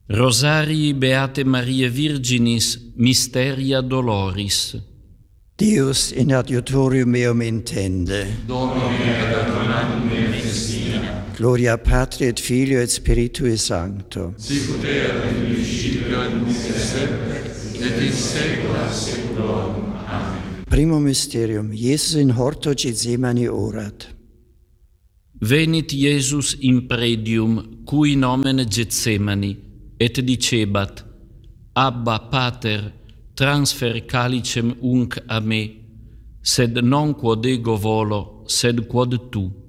Rosarii Beate Mariae Virginis Mysteria Doloris. Deus in adiutorium meum intende. Domine ad adonam me festina. Gloria Patri et Filio et Spiritui Sancto. Sicut erat in principio et nunc et semper, et in saecula saeculorum. Amen. Primum mysterium, Iesus in horto Gethsemane orat. Venit Iesus in predium, cui nomen Gethsemani, et dicebat, Abba, Pater, transfer calicem unc a me, sed non quod ego volo, sed quod tu.